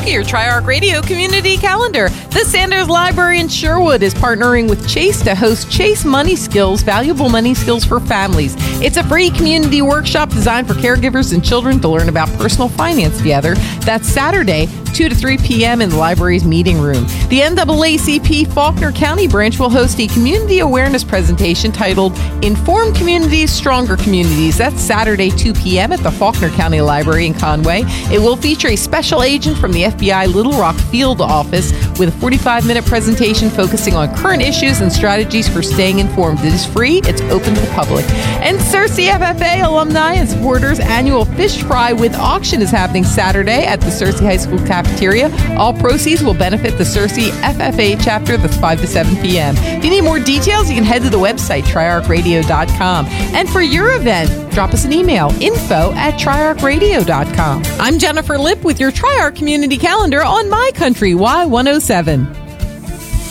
at your Tri-Arc Radio Community Calendar. The Sanders Library in Sherwood is partnering with Chase to host Chase Money Skills, valuable money skills for families. It's a free community workshop designed for caregivers and children to learn about personal finance together. That's Saturday, 2 to 3 p.m. in the library's meeting room. The NAACP Faulkner County branch will host a community awareness presentation titled Informed Communities, Stronger Communities. That's Saturday, 2 p.m. at the Faulkner County Library in Conway. It will feature a special agent from the FBI Little Rock Field Office with a 45-minute presentation focusing on current issues and strategies for staying informed. It is free. It's open to the public. And Searcy FFA alumni and supporters annual fish fry with auction is happening Saturday at the Searcy High School cafeteria. All proceeds will benefit the Searcy FFA chapter. That's 5 to 7 p.m. If you need more details, you can head to the website, triarcradio.com. And for your event, drop us an email, info@triarcradio.com. I'm Jennifer Lipp with your Tri-Arc Community Calendar on My Country Y107.